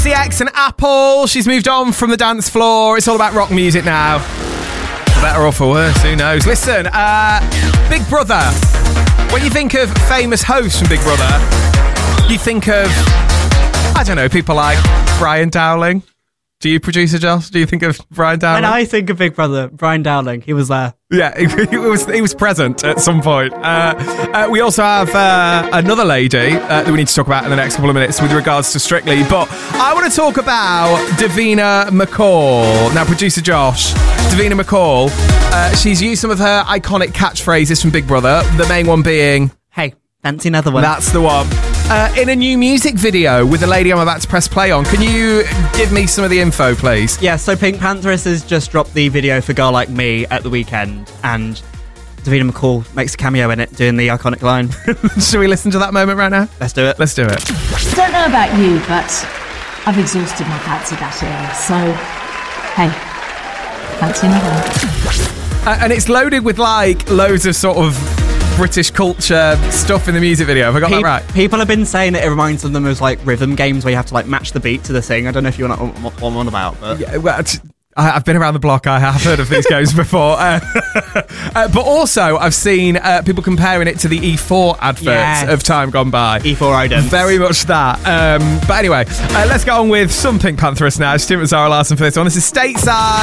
CX and Apple. She's moved on from the dance floor. It's all about rock music now. For better or for worse, who knows? Listen, Big Brother. When you think of famous hosts from Big Brother, you think of, I don't know, people like Brian Dowling. Do you, producer Josh? Do you think of Brian Dowling? When I think of Big Brother, Brian Dowling, he was there. Yeah, he was present at some point. We also have another lady that we need to talk about in the next couple of minutes with regards to Strictly. But I want to talk about Davina McCall. Now, producer Josh, Davina McCall, she's used some of her iconic catchphrases from Big Brother. The main one being, "Hey, fancy another one." That's the one. In a new music video with the lady I'm about to press play on. Can you give me some of the info, please? Yeah, so Pink Pantheress has just dropped the video for Girl Like Me at the weekend, and Davina McCall makes a cameo in it, doing the iconic line. Should we listen to that moment right now? Let's do it. Let's do it. I don't know about you, but I've exhausted my fancy battery, so, hey, fancy another one. And it's loaded with, like, loads of sort of British culture stuff in the music video. Have I got that right? People have been saying that it reminds them of like rhythm games where you have to like match the beat to the thing. I don't know if you know what I'm on about, but yeah, well, I've been around the block. I have heard of these games before. But also, I've seen people comparing it to the E4 adverts of time gone by. E4 idents. Very much that. But anyway, let's go on with some Pink Pantheress now. Stuart and Zara Larson for this one. This is Stateside.